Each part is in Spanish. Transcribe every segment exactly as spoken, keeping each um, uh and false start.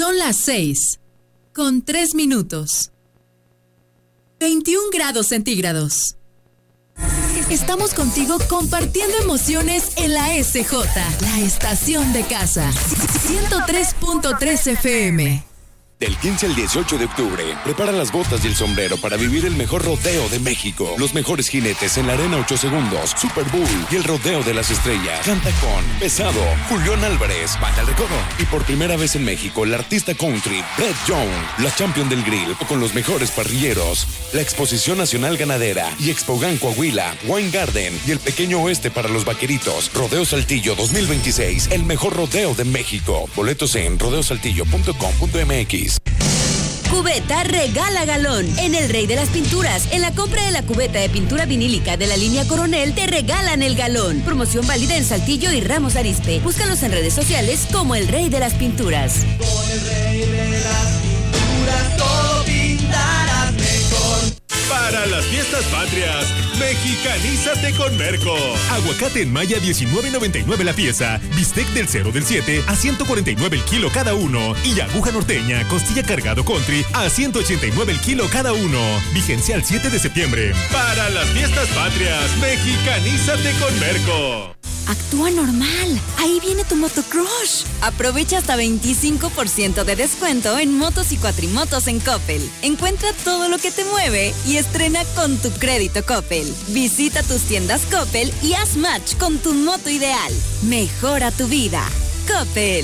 Son las seis, con tres minutos. veintiún grados centígrados. Estamos contigo compartiendo emociones en la S J, la estación de casa. ciento tres punto tres F M. Del quince al dieciocho de octubre, prepara las botas y el sombrero para vivir el mejor rodeo de México. Los mejores jinetes en la arena ocho segundos, Super Bowl y el rodeo de las estrellas. Canta con Pesado, Julián Álvarez, Baja el Recodo. Y por primera vez en México, el artista country, Brett Young, la champion del grill, con los mejores parrilleros. La Exposición Nacional Ganadera y Expogan Coahuila, Wine Garden y el Pequeño Oeste para los vaqueritos. Rodeo Saltillo dos mil veintiséis, el mejor rodeo de México. Boletos en rodeo saltillo punto com punto m x. Cubeta regala galón. En el Rey de las Pinturas, en la compra de la cubeta de pintura vinílica de la línea Coronel, te regalan el galón. Promoción válida en Saltillo y Ramos Arizpe. Búscalos en redes sociales como el Rey de las Pinturas. Con el Rey de las Pinturas todo pintarás mejor. Para las fiestas patrias, mexicanízate con Merco. Aguacate en Maya diecinueve noventa y nueve la pieza, bistec del cero del siete a ciento cuarenta y nueve el kilo cada uno y aguja norteña, costilla cargado country a ciento ochenta y nueve el kilo cada uno. Vigencia el siete de septiembre. Para las fiestas patrias, mexicanízate con Merco. Actúa normal. Ahí viene tu motocrush. Aprovecha hasta veinticinco por ciento de descuento en motos y cuatrimotos en Coppel. Encuentra todo lo que te mueve y estrena con tu crédito Coppel. Visita tus tiendas Coppel y haz match con tu moto ideal. Mejora tu vida. Coppel.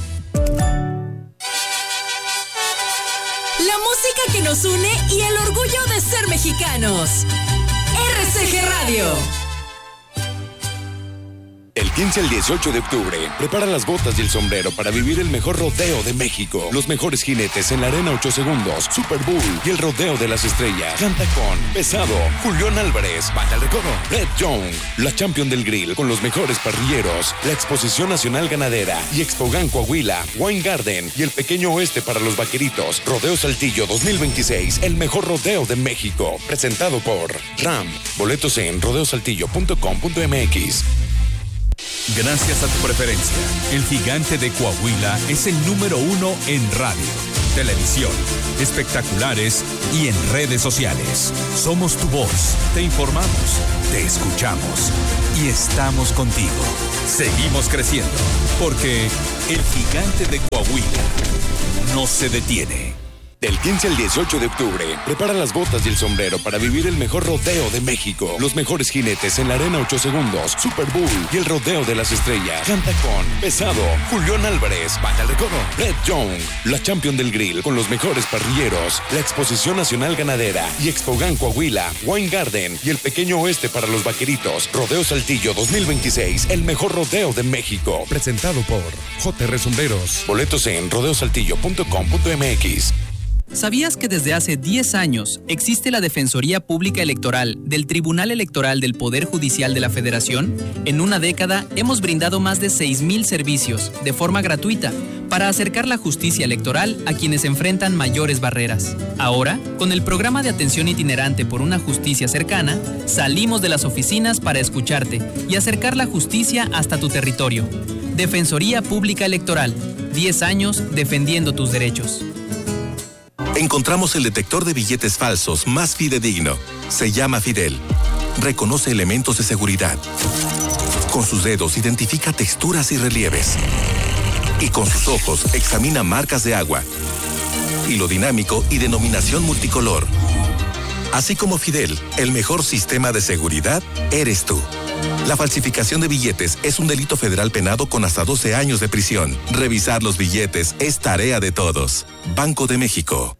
La música que nos une y el orgullo de ser mexicanos. R C G Radio. Del quince al dieciocho de octubre, prepara las botas y el sombrero para vivir el mejor rodeo de México. Los mejores jinetes en la arena ocho segundos, Super Bowl y el rodeo de las estrellas. Canta con Pesado, Julián Álvarez, Baja el Recodo. Brett Young, la champion del grill, con los mejores parrilleros. La Exposición Nacional Ganadera y Expogan Coahuila, Wine Garden y el Pequeño Oeste para los vaqueritos. Rodeo Saltillo dos mil veintiséis, el mejor rodeo de México. Presentado por Ram. Boletos en rodeo saltillo punto com punto m x. Gracias a tu preferencia, el Gigante de Coahuila es el número uno en radio, televisión, espectaculares y en redes sociales. Somos tu voz, te informamos, te escuchamos y estamos contigo. Seguimos creciendo, porque el Gigante de Coahuila no se detiene. Del quince al dieciocho de octubre, prepara las botas y el sombrero para vivir el mejor rodeo de México. Los mejores jinetes en la arena ocho segundos, Super Bowl y el rodeo de las estrellas. Canta con Pesado, Julián Álvarez, Baja el Recodo. Brett Young, la champion del grill, con los mejores parrilleros. La Exposición Nacional Ganadera y Expogan Coahuila, Wine Garden y el Pequeño Oeste para los vaqueritos. Rodeo Saltillo dos mil veintiséis, el mejor rodeo de México. Presentado por J R Sombreros. Boletos en rodeo saltillo punto com punto m x. ¿Sabías que desde hace diez años existe la Defensoría Pública Electoral del Tribunal Electoral del Poder Judicial de la Federación? En una década hemos brindado más de seis mil servicios de forma gratuita para acercar la justicia electoral a quienes enfrentan mayores barreras. Ahora, con el programa de atención itinerante por una justicia cercana, salimos de las oficinas para escucharte y acercar la justicia hasta tu territorio. Defensoría Pública Electoral, diez años defendiendo tus derechos. Encontramos el detector de billetes falsos más fidedigno. Se llama Fidel. Reconoce elementos de seguridad. Con sus dedos identifica texturas y relieves. Y con sus ojos examina marcas de agua. Hilo dinámico y denominación multicolor. Así como Fidel, el mejor sistema de seguridad eres tú. La falsificación de billetes es un delito federal penado con hasta doce años de prisión. Revisar los billetes es tarea de todos. Banco de México.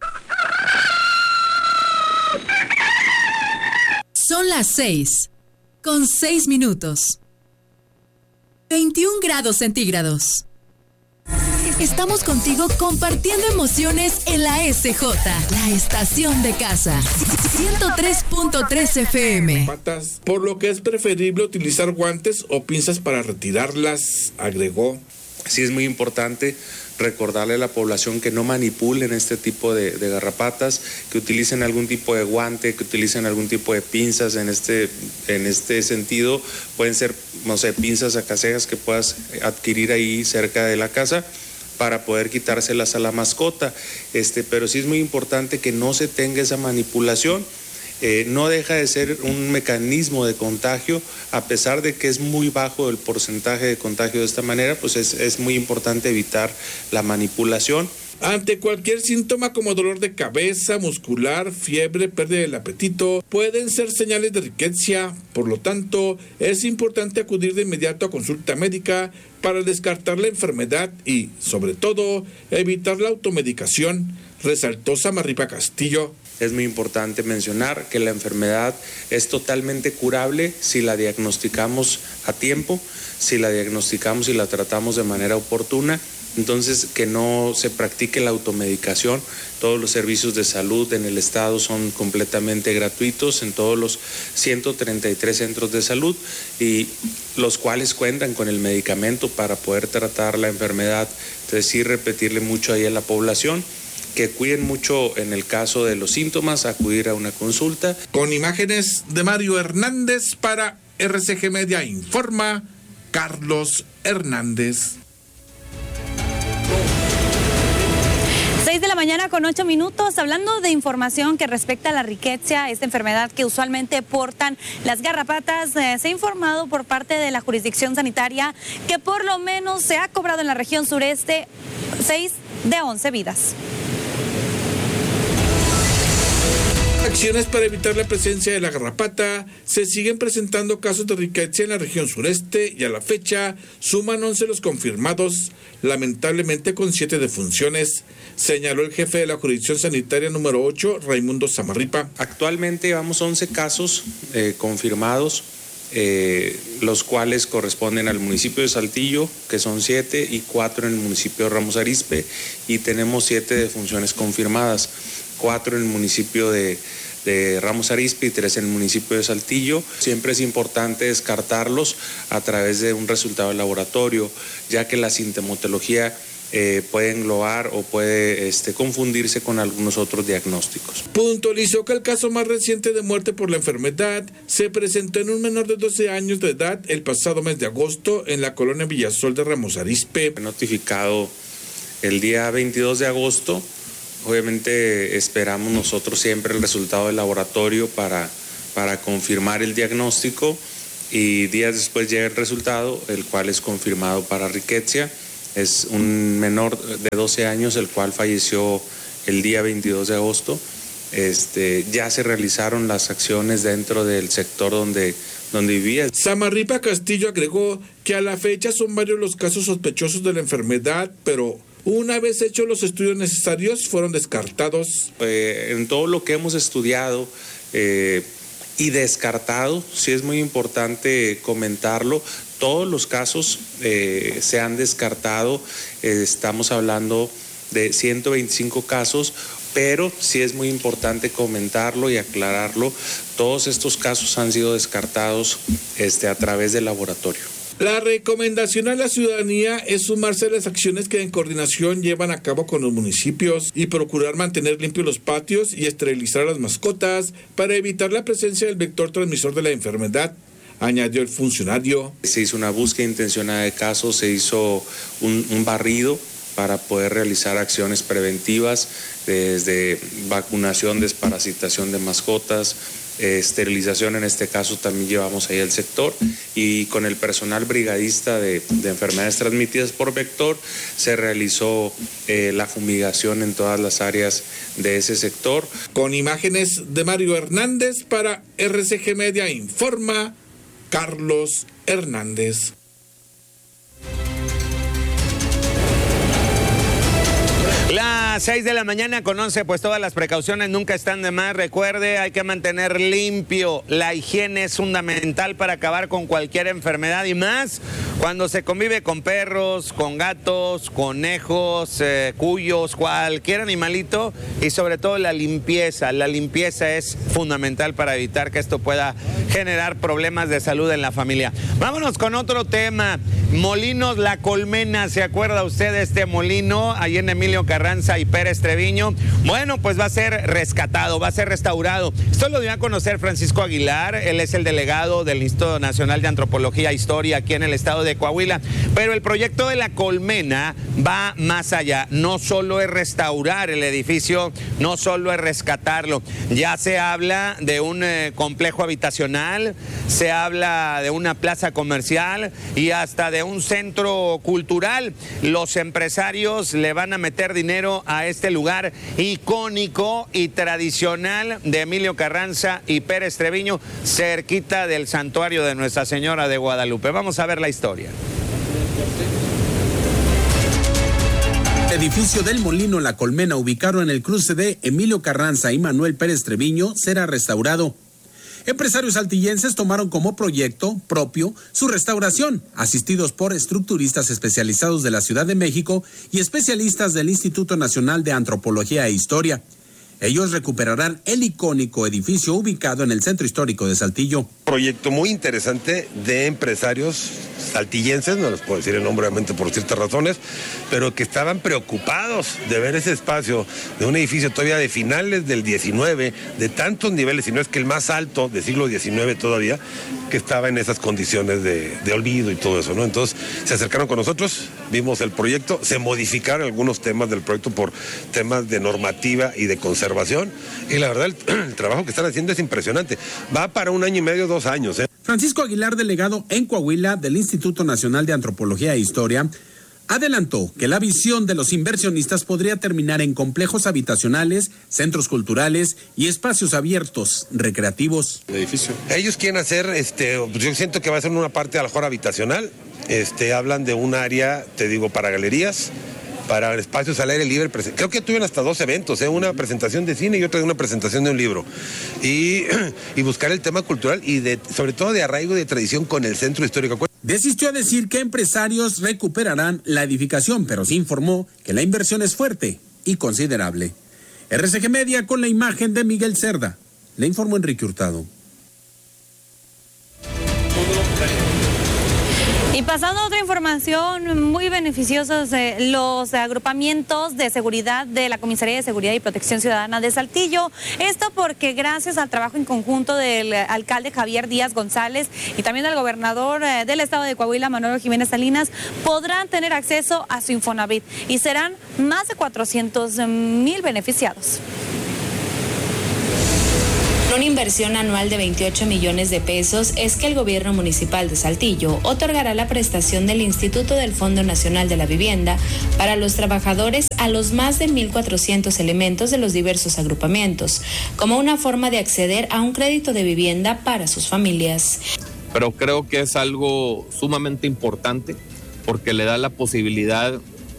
Son las seis, con seis minutos. veintiún grados centígrados. Estamos contigo compartiendo emociones en la S J, la estación de casa. ciento tres punto tres F M. Patas, por lo que es preferible utilizar guantes o pinzas para retirarlas, agregó. Sí, es muy importante recordarle a la población que no manipulen este tipo de, de garrapatas, que utilicen algún tipo de guante, que utilicen algún tipo de pinzas en este, en este sentido. Pueden ser, no sé, pinzas caseras que puedas adquirir ahí cerca de la casa, para poder quitárselas a la mascota. Este, pero sí es muy importante que no se tenga esa manipulación. Eh, no deja de ser un mecanismo de contagio, a pesar de que es muy bajo el porcentaje de contagio de esta manera, pues es, es muy importante evitar la manipulación. Ante cualquier síntoma como dolor de cabeza, muscular, fiebre, pérdida del apetito, pueden ser señales de riqueza. Por lo tanto, es importante acudir de inmediato a consulta médica para descartar la enfermedad y, sobre todo, evitar la automedicación, resaltó Samarripa Castillo. Es muy importante mencionar que la enfermedad es totalmente curable si la diagnosticamos a tiempo, si la diagnosticamos y la tratamos de manera oportuna. Entonces, que no se practique la automedicación. Todos los servicios de salud en el estado son completamente gratuitos en todos los ciento treinta y tres centros de salud, y los cuales cuentan con el medicamento para poder tratar la enfermedad. Entonces, sí repetirle mucho ahí a la población que cuiden mucho en el caso de los síntomas, acudir a una consulta. Con imágenes de Mario Hernández para R C G Media informa Carlos Hernández. seis de la mañana con ocho minutos, hablando de información que respecta a la riqueza, esta enfermedad que usualmente portan las garrapatas, eh, se ha informado por parte de la jurisdicción sanitaria que por lo menos se ha cobrado en la región sureste seis de once vidas. Acciones para evitar la presencia de la garrapata. Se siguen presentando casos de riqueza en la región sureste y a la fecha suman once los confirmados, lamentablemente con siete defunciones, señaló el jefe de la jurisdicción sanitaria número ocho, Raimundo Samarripa. Actualmente llevamos once casos eh, confirmados, eh, los cuales corresponden al municipio de Saltillo, que son siete, y cuatro en el municipio de Ramos Arizpe, y tenemos siete defunciones confirmadas, cuatro en el municipio de, de Ramos Arizpe y tres en el municipio de Saltillo. Siempre es importante descartarlos a través de un resultado de laboratorio, ya que la sintomatología eh, puede englobar o puede este, confundirse con algunos otros diagnósticos. Puntualizó que el caso más reciente de muerte por la enfermedad se presentó en un menor de doce años de edad el pasado mes de agosto en la colonia Villasol de Ramos Arizpe. Notificado el día veintidós de agosto. Obviamente esperamos nosotros siempre el resultado del laboratorio para, para confirmar el diagnóstico, y días después llega el resultado, el cual es confirmado para riqueza. Es un menor de doce años el cual falleció el día veintidós de agosto. Este, ya se realizaron las acciones dentro del sector donde, donde vivía. Samarripa Castillo agregó que a la fecha son varios los casos sospechosos de la enfermedad, pero una vez hechos los estudios necesarios, fueron descartados. Eh, en todo lo que hemos estudiado eh, y descartado, sí es muy importante comentarlo, todos los casos eh, se han descartado. Eh, estamos hablando de ciento veinticinco casos, pero sí es muy importante comentarlo y aclararlo. Todos estos casos han sido descartados este, a través del laboratorio. La recomendación a la ciudadanía es sumarse a las acciones que en coordinación llevan a cabo con los municipios y procurar mantener limpios los patios y esterilizar a las mascotas para evitar la presencia del vector transmisor de la enfermedad, añadió el funcionario. Se hizo una búsqueda intencionada de casos, se hizo un, un barrido para poder realizar acciones preventivas desde vacunación, desparasitación de mascotas, eh, esterilización, en este caso también llevamos ahí el sector, y con el personal brigadista de, de enfermedades transmitidas por vector se realizó eh, la fumigación en todas las áreas de ese sector. Con imágenes de Mario Hernández para R C G Media informa Carlos Hernández. Las seis de la mañana con once, pues todas las precauciones nunca están de más. Recuerde, hay que mantener limpio. La higiene es fundamental para acabar con cualquier enfermedad, y más cuando se convive con perros, con gatos, conejos, eh, cuyos, cualquier animalito, y sobre todo la limpieza. La limpieza es fundamental para evitar que esto pueda generar problemas de salud en la familia. Vámonos con otro tema. Molinos La Colmena, ¿se acuerda usted de este molino? Ahí en Emilio Carranza y Pérez Treviño. Bueno, pues va a ser rescatado, va a ser restaurado. Esto lo dio a conocer Francisco Aguilar, él es el delegado del Instituto Nacional de Antropología e Historia aquí en el estado de Coahuila. Pero el proyecto de La Colmena va más allá. No solo es restaurar el edificio, no solo es rescatarlo. Ya se habla de un eh, complejo habitacional, se habla de una plaza comercial y hasta de un centro cultural. Los empresarios le van a meter dinero a este lugar icónico y tradicional de Emilio Carranza y Pérez Treviño, cerquita del santuario de Nuestra Señora de Guadalupe. Vamos a ver la historia. El edificio del Molino La Colmena, ubicado en el cruce de Emilio Carranza y Manuel Pérez Treviño, será restaurado. Empresarios saltillenses tomaron como proyecto propio su restauración, asistidos por estructuristas especializados de la Ciudad de México y especialistas del Instituto Nacional de Antropología e Historia. Ellos recuperarán el icónico edificio ubicado en el centro histórico de Saltillo. Proyecto muy interesante de empresarios saltillenses, no les puedo decir el nombre obviamente por ciertas razones, pero que estaban preocupados de ver ese espacio de un edificio todavía de finales del diecinueve, de tantos niveles, y no es que el más alto del siglo diecinueve todavía, que estaba en esas condiciones de, de olvido y todo eso, ¿no? Entonces se acercaron con nosotros, vimos el proyecto, se modificaron algunos temas del proyecto por temas de normativa y de conservación, y la verdad el, el trabajo que están haciendo es impresionante. Va para un año y medio, dos años, ¿eh? Francisco Aguilar, delegado en Coahuila del Instituto Nacional de Antropología e Historia, adelantó que la visión de los inversionistas podría terminar en complejos habitacionales, centros culturales y espacios abiertos, recreativos. El edificio. Ellos quieren hacer, este, yo siento que va a ser una parte a lo mejor habitacional, este, hablan de un área, te digo, para galerías, para espacios al aire libre. Creo que tuvieron hasta dos eventos, ¿eh? Una presentación de cine y otra de una presentación de un libro. Y, y buscar el tema cultural y de, sobre todo de arraigo y de tradición con el centro histórico. Desistió a decir que empresarios recuperarán la edificación, pero sí informó que la inversión es fuerte y considerable. R C G Media con la imagen de Miguel Cerda. Le informó Enrique Hurtado. Y pasando a otra información muy beneficiosa, eh, los agrupamientos de seguridad de la Comisaría de Seguridad y Protección Ciudadana de Saltillo. Esto porque gracias al trabajo en conjunto del alcalde Javier Díaz González y también del gobernador eh, del estado de Coahuila, Manolo Jiménez Salinas, podrán tener acceso a su Infonavit y serán más de cuatrocientos mil beneficiados. Una inversión anual de veintiocho millones de pesos es que el gobierno municipal de Saltillo otorgará la prestación del Instituto del Fondo Nacional de la Vivienda para los trabajadores a los más de mil cuatrocientos elementos de los diversos agrupamientos, como una forma de acceder a un crédito de vivienda para sus familias. Pero creo que es algo sumamente importante porque le da la posibilidad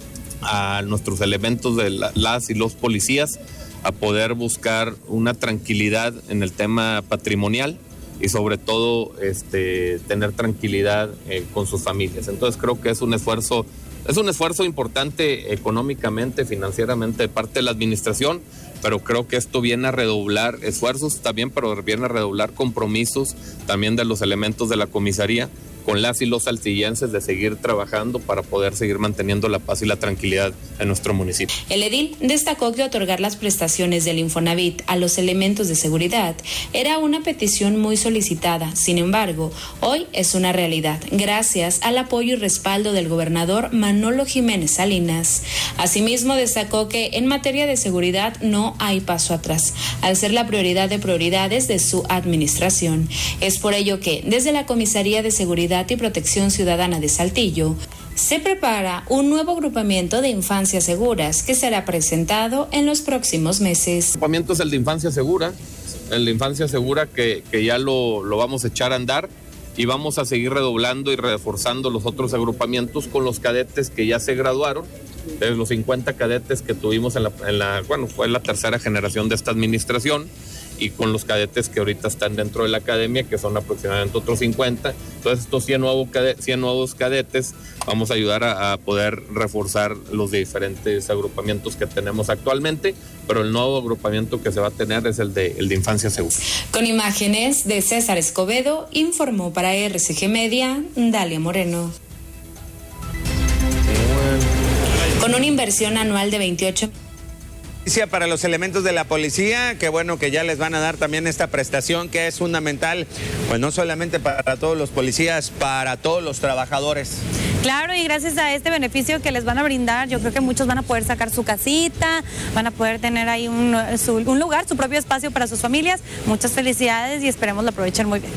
a nuestros elementos de la, las y los policías a poder buscar una tranquilidad en el tema patrimonial y sobre todo este, tener tranquilidad eh, con sus familias. Entonces creo que es un esfuerzo, es un esfuerzo importante económicamente, financieramente de parte de la administración, pero creo que esto viene a redoblar esfuerzos también, pero viene a redoblar compromisos también de los elementos de la comisaría con las y los saltillenses de seguir trabajando para poder seguir manteniendo la paz y la tranquilidad en nuestro municipio. El edil destacó que otorgar las prestaciones del Infonavit a los elementos de seguridad era una petición muy solicitada. Sin embargo, hoy es una realidad, gracias al apoyo y respaldo del gobernador Manolo Jiménez Salinas. Asimismo, destacó que en materia de seguridad no hay paso atrás, al ser la prioridad de prioridades de su administración. Es por ello que, desde la Comisaría de Seguridad y Protección Ciudadana de Saltillo, se prepara un nuevo agrupamiento de infancias seguras que será presentado en los próximos meses. El agrupamiento es el de Infancia Segura, el de Infancia Segura que, que ya lo, lo vamos a echar a andar y vamos a seguir redoblando y reforzando los otros agrupamientos con los cadetes que ya se graduaron, de los cincuenta cadetes que tuvimos en la, en la, bueno, fue la tercera generación de esta administración, y con los cadetes que ahorita están dentro de la academia, que son aproximadamente otros cincuenta. Entonces estos cien, nuevo cade- cien nuevos cadetes vamos a ayudar a, a poder reforzar los diferentes agrupamientos que tenemos actualmente, pero el nuevo agrupamiento que se va a tener es el de, el de Infancia Segura. Con imágenes de César Escobedo, informó para R C G Media, Dalia Moreno. con una inversión anual de veintiocho. Para los elementos de la policía, qué bueno que ya les van a dar también esta prestación que es fundamental, pues no solamente para todos los policías, para todos los trabajadores. Claro, y gracias a este beneficio que les van a brindar, yo creo que muchos van a poder sacar su casita, van a poder tener ahí un, su, un lugar, su propio espacio para sus familias. Muchas felicidades y esperemos lo aprovechen muy bien.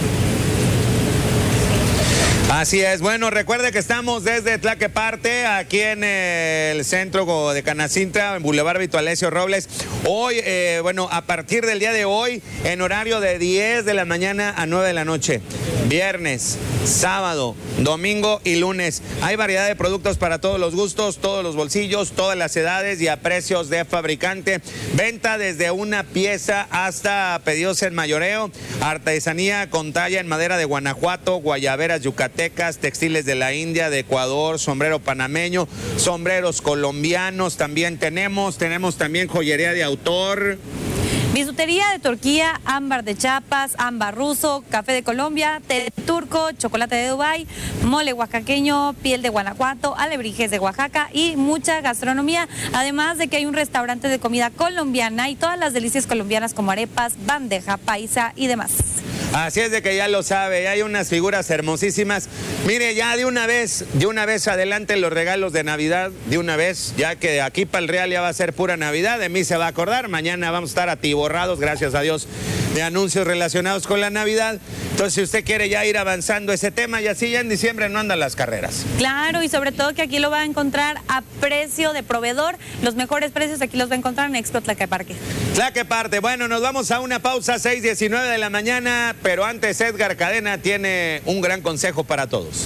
Así es, bueno, recuerde que estamos desde Tlaqueparte, aquí en el centro de Canacintra, en Boulevard Vito Alessio Robles. Hoy, eh, bueno, a partir del día de hoy, en horario de diez de la mañana a nueve de la noche. Viernes, sábado, domingo y lunes. Hay variedad de productos para todos los gustos, todos los bolsillos, todas las edades y a precios de fabricante. Venta desde una pieza hasta pedidos en mayoreo. Artesanía con talla en madera de Guanajuato, guayaberas yucatecas, textiles de la India, de Ecuador, sombrero panameño, sombreros colombianos también tenemos. Tenemos también joyería de autor. Bisutería de Turquía, ámbar de Chiapas, ámbar ruso, café de Colombia, té turco, chocolate de Dubái, mole oaxaqueño, piel de Guanajuato, alebrijes de Oaxaca y mucha gastronomía. Además de que hay un restaurante de comida colombiana y todas las delicias colombianas como arepas, bandeja paisa y demás. Así es de que ya lo sabe, hay unas figuras hermosísimas. Mire, ya de una vez, de una vez adelante los regalos de Navidad, de una vez, ya que de aquí para el Real ya va a ser pura Navidad, de mí se va a acordar, mañana vamos a estar atiborrados, gracias a Dios, de anuncios relacionados con la Navidad. Entonces, si usted quiere ya ir avanzando ese tema, y así ya en diciembre no andan las carreras. Claro, y sobre todo que aquí lo va a encontrar a precio de proveedor, los mejores precios aquí los va a encontrar en Expo Tlaqueparque. Tlaqueparque, bueno, nos vamos a una pausa, seis diecinueve de la mañana, pero antes Edgar Cadena tiene un gran consejo para todos.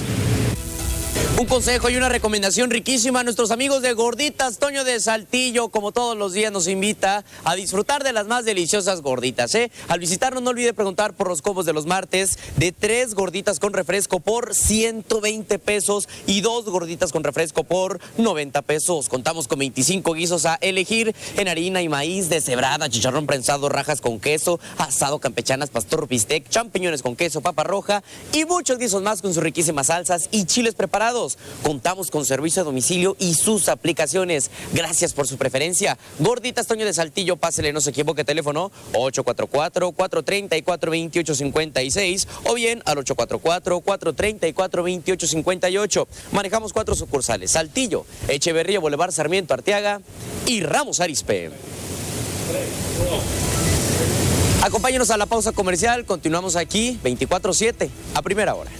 Un consejo y una recomendación riquísima a nuestros amigos de Gorditas. Toño de Saltillo, como todos los días, nos invita a disfrutar de las más deliciosas gorditas, ¿eh? Al visitarnos, no olvide preguntar por los combos de los martes de tres gorditas con refresco por ciento veinte pesos y dos gorditas con refresco por noventa pesos. Contamos con veinticinco guisos a elegir en harina y maíz, deshebrada, chicharrón prensado, rajas con queso, asado, campechanas, pastor, bistec, champiñones con queso, papa roja y muchos guisos más con sus riquísimas salsas y chiles preparados. Contamos con servicio a domicilio y sus aplicaciones. Gracias por su preferencia. Gorditas Toño de Saltillo, pásele, no se equivoque, teléfono ocho cuatro cuatro, cuatro tres cuatro, dos ocho cinco seis o bien al ocho cuatro cuatro, cuatro tres cuatro, dos ocho cinco ocho. Manejamos cuatro sucursales: Saltillo, Echeverría, Boulevard Sarmiento Arteaga y Ramos Arizpe. Acompáñenos a la pausa comercial, continuamos aquí veinticuatro siete a primera hora.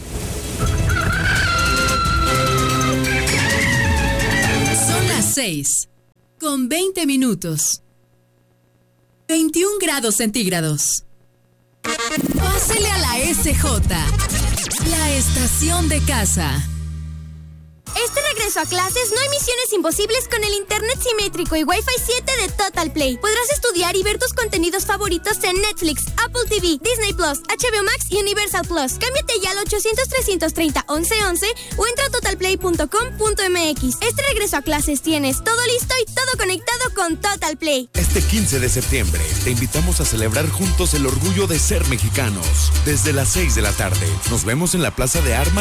seis con veinte minutos. veintiún grados centígrados. Pásele a la S J, la estación de casa. Este regreso a clases no hay misiones imposibles con el internet simétrico y Wi-Fi siete de Total Play. Podrás estudiar y ver tus contenidos favoritos en Netflix, Apple T V, Disney Plus, H B O Max y Universal Plus. Cámbiate ya al ochocientos, trescientos treinta, once once o entra a total play punto com punto m x. Este regreso a clases tienes todo listo y todo conectado con Total Play. Este quince de septiembre te invitamos a celebrar juntos el orgullo de ser mexicanos. Desde las seis de la tarde nos vemos en la Plaza de Armas